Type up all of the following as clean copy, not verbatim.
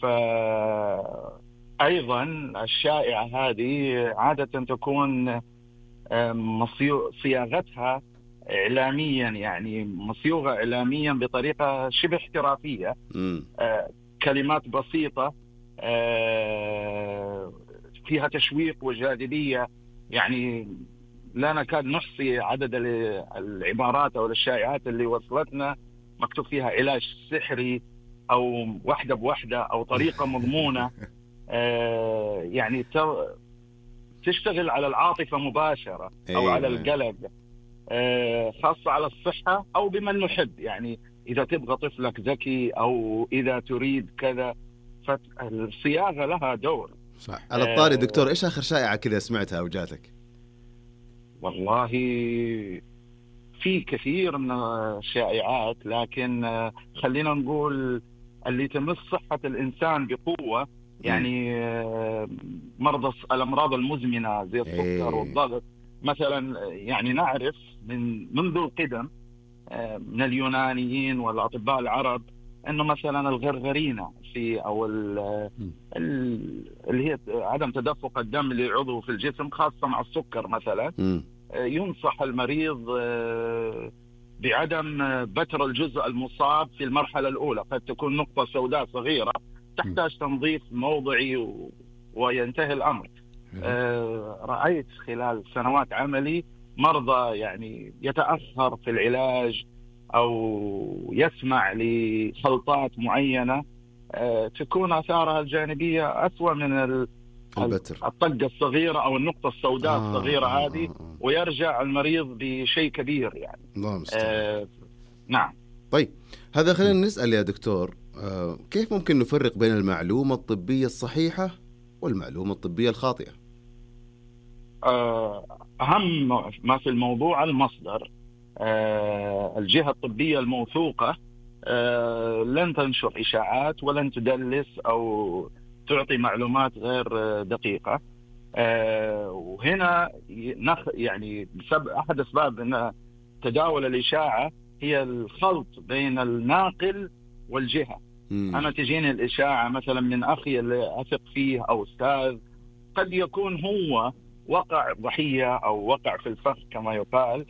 فأيضا الشائعة هذه عادة تكون صياغتها إعلاميا، يعني مصيوغة إعلاميا بطريقة شبه احترافية. كلمات بسيطة فيها تشويق وجاذبية، يعني لا نكاد نحصي عدد العبارات أو الشائعات اللي وصلتنا مكتوب فيها علاج سحري أو وحدة بوحدة أو طريقة مضمونة. يعني تشتغل على العاطفة مباشرة أو على القلب، خاصة على الصحة أو بمن نحب. يعني إذا تبغى طفلك ذكي أو إذا تريد كذا، فالصياغة لها دور. صح. على الطاري دكتور، إيش آخر شائعة كذا سمعتها أو جاتك؟ والله في كثير من الشائعات، لكن خلينا نقول اللي تمس صحة الإنسان بقوة، يعني مرضى الأمراض المزمنة زي السكر والضغط مثلا. يعني نعرف منذ القدم من اليونانيين والأطباء العرب أنه مثلا الغرغرينة أو اللي هي عدم تدفق الدم لعضو في الجسم، خاصة مع السكر مثلا، ينصح المريض بعدم بتر الجزء المصاب في المرحلة الأولى. قد تكون نقطة سوداء صغيرة تحتاج تنظيف موضعي وينتهي الأمر. رأيت خلال سنوات عملي مرضى يعني يتأخر في العلاج أو يسمع لخلطات معينة تكون آثارها الجانبية أسوأ من الطقة الصغيرة أو النقطة السوداء الصغيرة هذه، ويرجع المريض بشيء كبير يعني. نعم. طيب هذا خلينا نسأل يا دكتور، كيف ممكن نفرق بين المعلومة الطبية الصحيحة والمعلومة الطبية الخاطئة؟ أهم ما في الموضوع المصدر. الجهة الطبية الموثوقة لن تنشر إشاعات ولن تدلس أو تعطي معلومات غير دقيقة. وهنا يعني أحد أسباب أن تداول الإشاعة هي الخلط بين الناقل والجهة. أنا تجيني الإشاعة مثلا من أخي اللي أثق فيه أو أستاذ، قد يكون هو وقع ضحية أو وقع في الفخ كما يقال.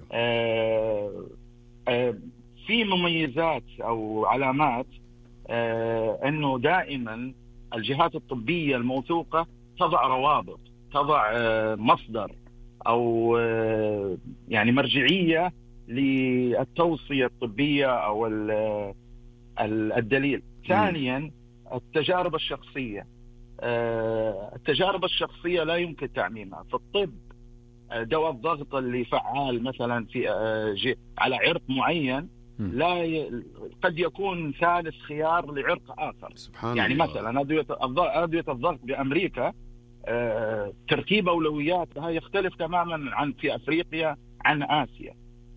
في مميزات أو علامات أنه دائما الجهات الطبية الموثوقة تضع روابط، تضع مصدر أو يعني مرجعية للتوصية الطبية أو الدليل. ثانيا التجارب الشخصية. التجارب الشخصية لا يمكن تعميمها. في الطب دواء الضغط اللي فعال مثلا في على عرق معين قد يكون ثالث خيار لعرق آخر. يعني الله. مثلا أدوية الضغط بأمريكا ترتيب أولوياتها يختلف تماما عن في أفريقيا عن آسيا.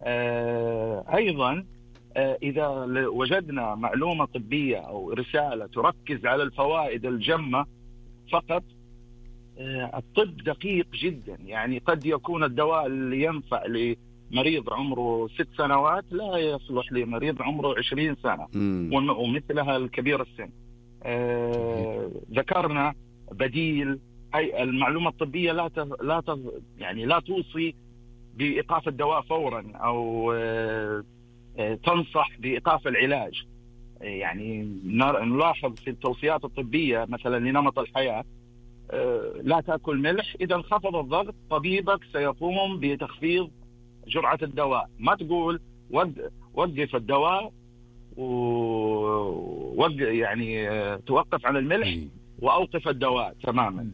أيضا إذا وجدنا معلومة طبية أو رسالة تركز على الفوائد الجمة فقط، الطب دقيق جدا. يعني قد يكون الدواء اللي ينفع لمريض عمره 6 سنوات لا يصلح لمريض عمره 20 سنة ومثلها الكبير السن. ذكرنا بديل. أي المعلومة الطبية لا توصي بإيقاف الدواء فورا أو تنصح بإيقاف العلاج. يعني نلاحظ في التوصيات الطبية مثلا لنمط الحياة، لا تأكل ملح. إذا انخفض الضغط طبيبك سيقوم بتخفيض جرعة الدواء. ما تقول وقف الدواء يعني توقف عن الملح وأوقف الدواء تماما.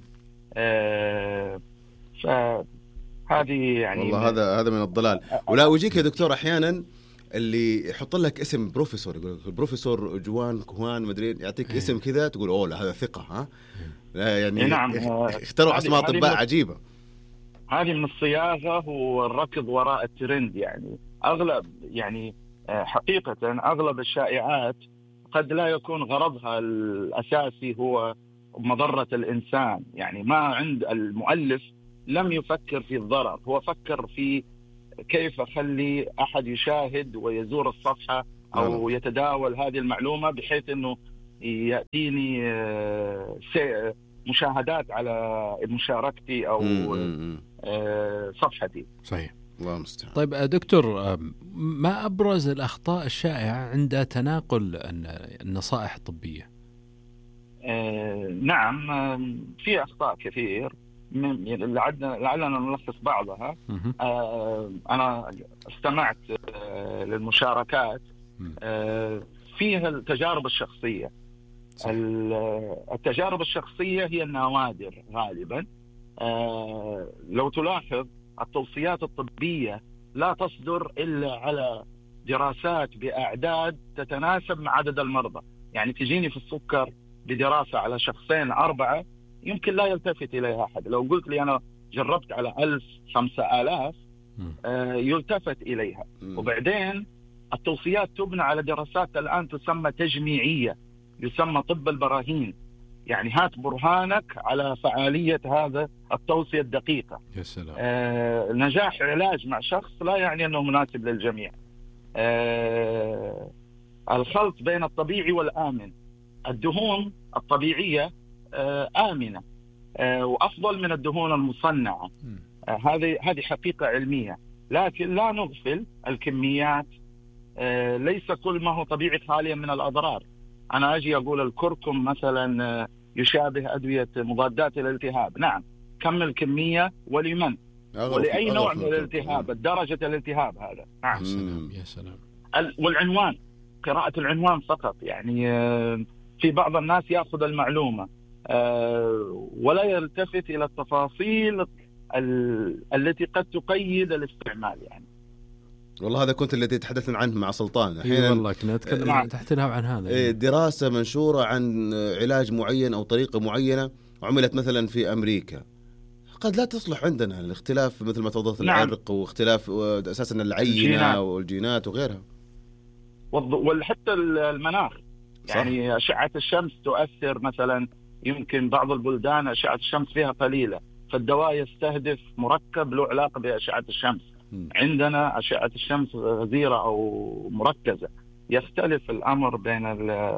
فهذه يعني والله هذا من الضلال. ولا ويجيك يا دكتور أحيانا اللي يحط لك اسم بروفيسور، يقول لك البروفيسور جوان كوهان مدري، يعطيك اسم كذا تقول اوه هذا ثقة. ها يعني نعم. اخترعوا اسماء اطباء عجيبة. هذه من الصياغة والركض وراء الترند. يعني اغلب يعني حقيقة اغلب الشائعات قد لا يكون غرضها الاساسي هو مضرة الانسان. يعني ما عند المؤلف لم يفكر في الضرر، هو فكر في كيف أخلي أحد يشاهد ويزور الصفحة أو يتداول هذه المعلومة بحيث أنه يأتيني مشاهدات على مشاركتي أو صفحتي. صحيح. الله المستعان. طيب دكتور، ما أبرز الأخطاء الشائعة عند تناقل النصائح الطبية؟ نعم، في أخطاء كثير، لعلنا نلخص بعضها. أنا استمعت للمشاركات فيها التجارب الشخصية. التجارب الشخصية هي النوادر غالبا. لو تلاحظ التوصيات الطبية لا تصدر إلا على دراسات بأعداد تتناسب مع عدد المرضى. يعني تجيني في السكر بدراسة على 2-4 يمكن لا يلتفت إليها أحد. لو قلت لي أنا جربت على 1000 5000 يلتفت إليها. وبعدين التوصيات تبنى على دراسات الآن تسمى تجميعية، يسمى طب البراهين. يعني هات برهانك على فعالية هذا التوصية الدقيقة. يا سلام. نجاح علاج مع شخص لا يعني أنه مناسب للجميع. الخلط بين الطبيعي والآمن. الدهون الطبيعية آمنة وأفضل من الدهون المصنعة. هذه حقيقة علمية، لكن لا نغفل الكميات. ليس كل ما هو طبيعي خاليا من الأضرار. أنا أجي أقول الكركم مثلا يشابه أدوية مضادات الالتهاب. نعم، كم الكمية ولمن ولأي نوع من الالتهاب، درجة الالتهاب هذا. نعم. يا سلام. والعنوان، قراءة العنوان فقط. يعني في بعض الناس يأخذ المعلومة ولا يلتفت إلى التفاصيل التي قد تقيد الاستعمال. يعني والله هذا كنت الذي تحدثنا عنه مع سلطان. أحيانا والله كنا نتكلم تحت الهواء عن هذا. دراسة منشورة عن علاج معين أو طريقة معينة عملت مثلا في أمريكا قد لا تصلح عندنا، الاختلاف مثل ما توضحت. نعم. العرق واختلاف أساسا العينة والجينات وغيرها، وحتى المناخ. يعني صح. أشعة الشمس تؤثر مثلا. يمكن بعض البلدان أشعة الشمس فيها قليلة، فالدواء يستهدف مركب له علاقة بأشعة الشمس. عندنا أشعة الشمس غزيرة أو مركزة. يختلف الأمر بين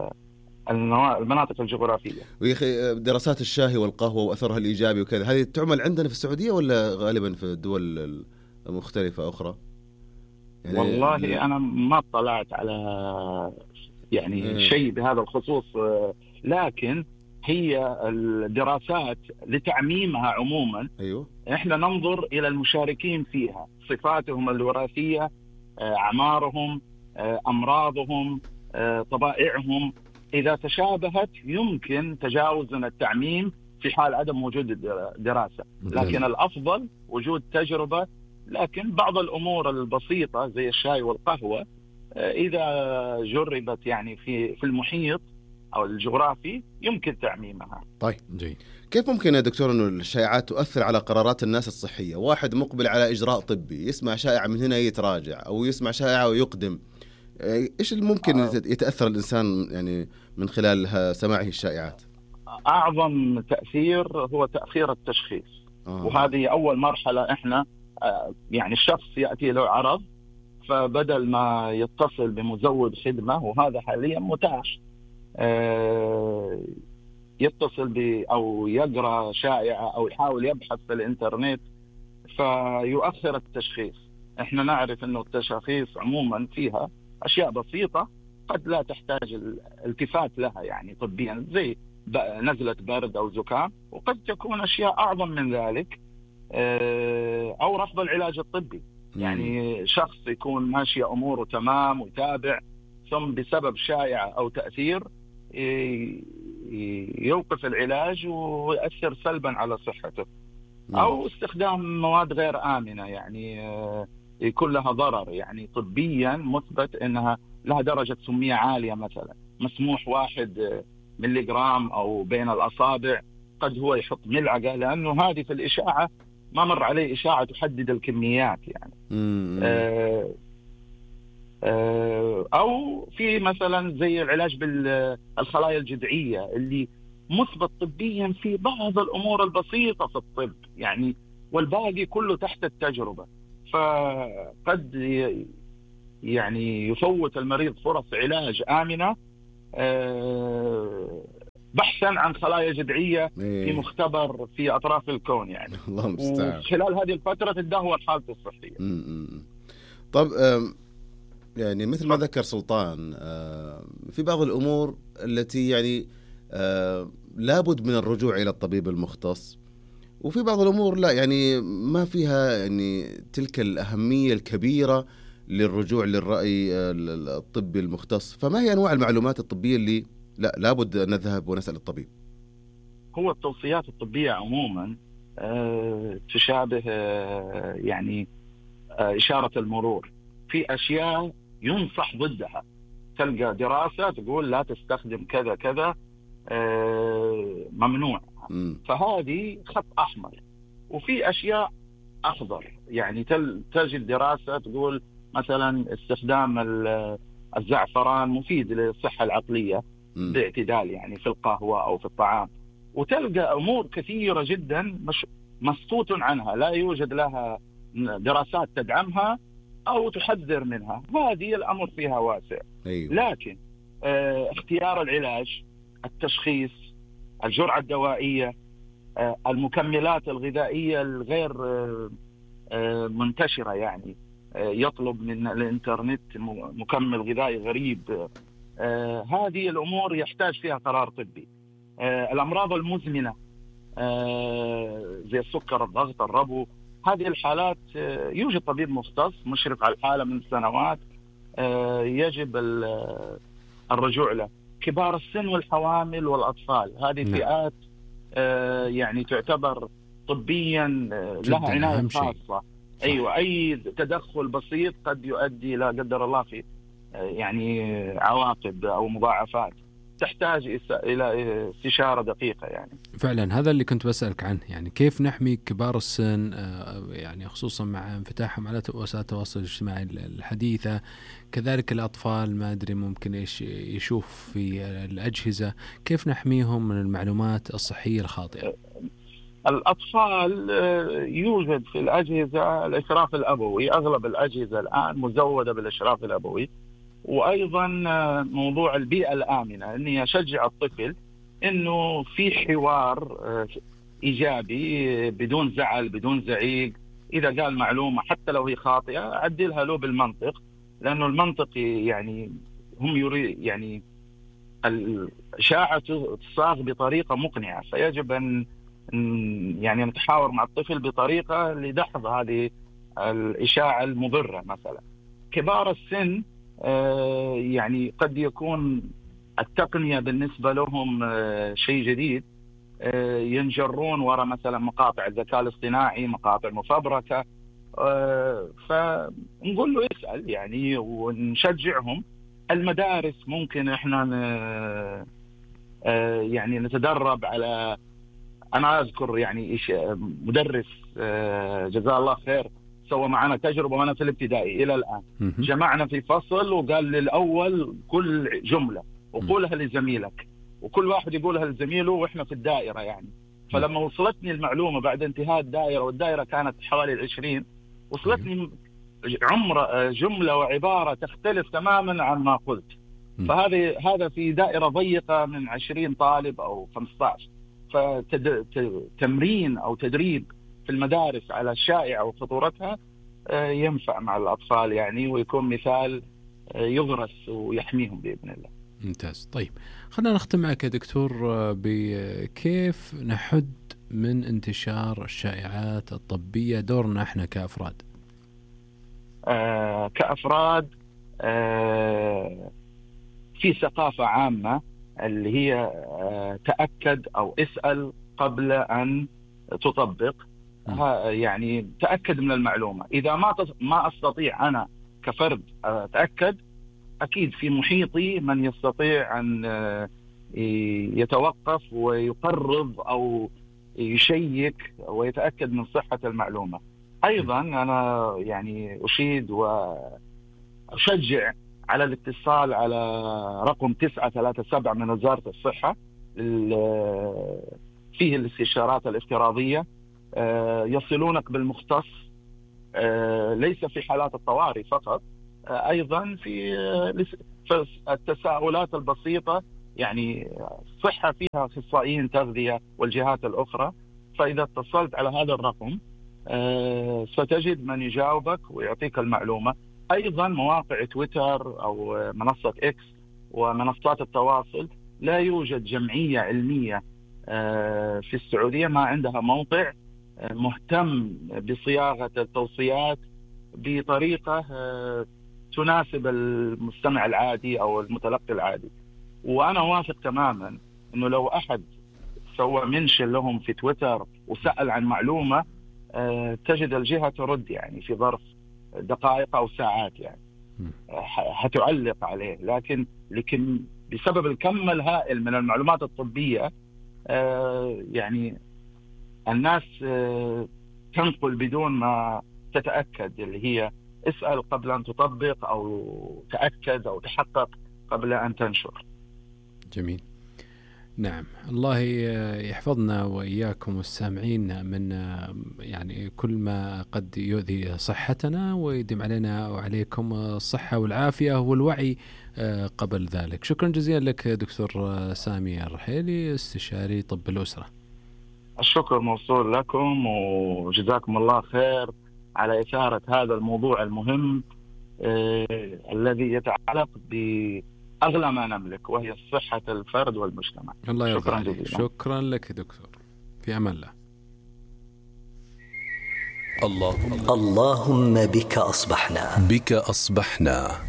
المناطق الجغرافية. ويخي دراسات الشاي والقهوة وأثرها الإيجابي وكذا، هذه تعمل عندنا في السعودية ولا غالبا في الدول المختلفة أخرى؟ يعني والله أنا ما اطلعت على يعني شيء بهذا الخصوص، لكن هي الدراسات لتعميمها عموما. أيوه. إحنا ننظر إلى المشاركين فيها، صفاتهم الوراثية، أعمارهم، أمراضهم، طبائعهم. إذا تشابهت يمكن تجاوز التعميم في حال عدم وجود دراسة، لكن الأفضل وجود تجربة. لكن بعض الأمور البسيطة زي الشاي والقهوة إذا جربت يعني في المحيط أو الجغرافي يمكن تعميمها. طيب جيد. كيف ممكن يا دكتور أنه الشائعات تؤثر على قرارات الناس الصحية؟ واحد مقبل على إجراء طبي يسمع شائعة من هنا يتراجع، أو يسمع شائعة ويقدم. إيش الممكن يتأثر الإنسان يعني من خلال سماعه الشائعات؟ أعظم تأثير هو تأخير التشخيص. وهذه أول مرحلة. إحنا يعني الشخص يأتي له عرض، فبدل ما يتصل بمزود خدمة، وهذا حاليا متاح، يتصل أو يقرأ شائعة أو يحاول يبحث في الإنترنت فيؤخر التشخيص. إحنا نعرف أنه التشخيص عموما فيها أشياء بسيطة قد لا تحتاج الالتفات لها يعني طبيا، زي نزلة برد أو زكام، وقد تكون أشياء أعظم من ذلك، أو رفض العلاج الطبي. يعني شخص يكون ماشية أموره تمام ويتابع، ثم بسبب شائعة أو تأثير يوقف العلاج ويؤثر سلبا على صحته. أو استخدام مواد غير آمنة يعني يكون لها ضرر، يعني طبيا مثبت أنها لها درجة سمية عالية، مثلا مسموح 1 ملغرام أو بين الأصابع، قد هو يحط ملعقة، لأنه هذه في الإشاعة ما مر عليه إشاعة تحدد الكميات يعني. أو في مثلا زي العلاج بالخلايا الجذعية اللي مثبت طبيا في بعض الأمور البسيطة في الطب يعني، والباقي كله تحت التجربة. فقد يعني يفوت المريض فرص علاج آمنة بحثا عن خلايا جذعية في مختبر في أطراف الكون يعني. الله المستعان. وخلال هذه الفترة تدهور حالته الصحية. طب يعني مثل ما ذكر سلطان، في بعض الأمور التي يعني لابد من الرجوع إلى الطبيب المختص، وفي بعض الأمور لا، يعني ما فيها يعني تلك الأهمية الكبيرة للرجوع للرأي الطبي المختص. فما هي أنواع المعلومات الطبية اللي لا لابد نذهب ونسأل الطبيب؟ هو التوصيات الطبية عموما تشابه يعني إشارة المرور. في أشياء ينصح ضدها، تلقى دراسة تقول لا تستخدم كذا كذا، ممنوع. فهذه خط أحمر. وفي أشياء أخضر، يعني تجد دراسة تقول مثلا استخدام الزعفران مفيد للصحة العقلية باعتدال، يعني في القهوة أو في الطعام. وتلقى أمور كثيرة جدا مسقوط عنها، لا يوجد لها دراسات تدعمها أو تحذر منها. هذه الأمر فيها واسع. أيوة. لكن اختيار العلاج، التشخيص، الجرعة الدوائية، المكملات الغذائية الغير منتشرة، يعني يطلب من الإنترنت مكمل غذائي غريب، هذه الأمور يحتاج فيها قرار طبي. الأمراض المزمنة زي السكر، الضغط، الربو، هذه الحالات يوجد طبيب مختص مشرف على الحالة من سنوات، يجب الرجوع له. كبار السن والحوامل والأطفال، هذه فئات يعني تعتبر طبيا لها عناية خاصة. أيوة، أي تدخل بسيط قد يؤدي لا قدر الله في يعني عواقب أو مضاعفات تحتاج إلى استشارة دقيقة. يعني فعلا هذا اللي كنت بسألك عنه، يعني كيف نحمي كبار السن، يعني خصوصا مع انفتاحهم على وسائل التواصل الاجتماعي الحديثة، كذلك الأطفال ما أدري ممكن إيش يشوف في الأجهزة، كيف نحميهم من المعلومات الصحية الخاطئة؟ الأطفال يوجد في الأجهزة الإشراف الأبوي، أغلب الأجهزة الآن مزودة بالإشراف الأبوي. وأيضا موضوع البيئة الآمنة، أني أشجع الطفل أنه في حوار إيجابي بدون زعل بدون زعيق. إذا قال معلومة حتى لو هي خاطئة أعدلها له بالمنطق، لأنه المنطق يعني هم يريد يعني الإشاعة تصاغ بطريقة مقنعة، فيجب أن يعني نتحاور مع الطفل بطريقة لدحض هذه الإشاعة المضرة. مثلا كبار السن يعني قد يكون التقنية بالنسبة لهم شيء جديد، ينجرون وراء مثلا مقاطع الذكاء الاصطناعي، مقاطع مفبركة، فنقول له اسأل يعني ونشجعهم. المدارس ممكن احنا يعني نتدرب على، أنا أذكر يعني مدرس جزاه الله خير سوى معنا تجربة وأنا في الابتدائي إلى الآن. جمعنا في فصل وقال للأول كل جملة وقولها لزميلك، وكل واحد يقولها لزميله وإحنا في الدائرة يعني. فلما وصلتني المعلومة بعد انتهاء الدائرة، والدائرة كانت حوالي 20، وصلتني جملة وعبارة تختلف تماما عن ما قلت. هذا في دائرة ضيقة من 20 طالب أو 15. فتمرين أو تدريب في المدارس على الشائعة وخطورتها ينفع مع الأطفال يعني، ويكون مثال يغرس ويحميهم بإذن الله. ممتاز. طيب خلينا نختم معك يا دكتور بكيف نحد من انتشار الشائعات الطبية، دورنا احنا كأفراد. كأفراد في ثقافة عامة اللي هي تأكد أو اسأل قبل أن تطبق. يعني تأكد من المعلومة. إذا ما أستطيع أنا كفرد أتأكد، أكيد في محيطي من يستطيع أن يتوقف ويقرب أو يشيك ويتأكد من صحة المعلومة. أيضا أنا يعني أشيد وأشجع على الاتصال على رقم 937 من وزارة الصحة، فيه الاستشارات الافتراضية، يصلونك بالمختص، ليس في حالات الطوارئ فقط، أيضا فالتساؤلات البسيطة يعني صحة فيها أخصائيين تغذية والجهات الأخرى. فإذا اتصلت على هذا الرقم ستجد من يجاوبك ويعطيك المعلومة. أيضا مواقع تويتر أو منصة إكس ومنصات التواصل، لا يوجد جمعية علمية في السعودية ما عندها موقع مهتم بصياغة التوصيات بطريقة تناسب المستمع العادي أو المتلقي العادي. وأنا واثق تماما أنه لو أحد سوى منشن لهم في تويتر وسأل عن معلومة تجد الجهة ترد يعني في ظرف دقائق أو ساعات، يعني هتعلق عليه. لكن بسبب الكم الهائل من المعلومات الطبية يعني الناس تنقل بدون ما تتأكد، اللي هي اسأل قبل أن تطبق أو تأكد أو تحقق قبل أن تنشر. جميل. نعم، الله يحفظنا وإياكم والسامعين من يعني كل ما قد يؤذي صحتنا، ويديم علينا وعليكم الصحة والعافية والوعي قبل ذلك. شكرا جزيلا لك دكتور سامي الرحيلي، استشاري طب الأسرة. الشكر موصول لكم، وجزاكم الله خير على إثارة هذا الموضوع المهم الذي يتعلق بأغلى ما نملك، وهي صحة الفرد والمجتمع. الله يرضى عليك. شكرا لك دكتور، في أمان الله. اللهم بك أصبحنا.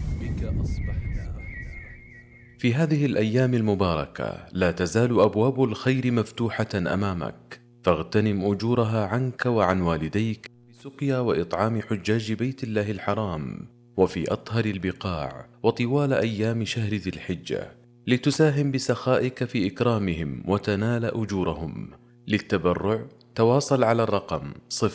في هذه الأيام المباركة لا تزال أبواب الخير مفتوحة أمامك، فاغتنم أجورها عنك وعن والديك بسقيا وإطعام حجاج بيت الله الحرام وفي أطهر البقاع وطوال أيام شهر ذي الحجة، لتساهم بسخائك في إكرامهم وتنال أجورهم. للتبرع تواصل على الرقم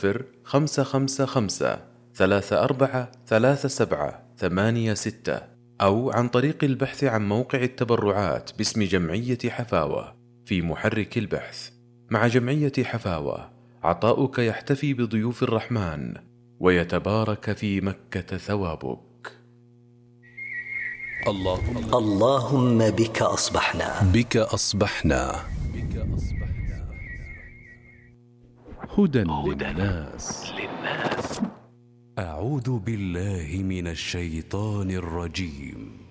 0555-343786 أو عن طريق البحث عن موقع التبرعات باسم جمعية حفاوة في محرك البحث. مع جمعية حفاوة عطاؤك يحتفي بضيوف الرحمن ويتبارك في مكة ثوابك. اللهم بك أصبحنا. هدى للناس. أعوذ بالله من الشيطان الرجيم.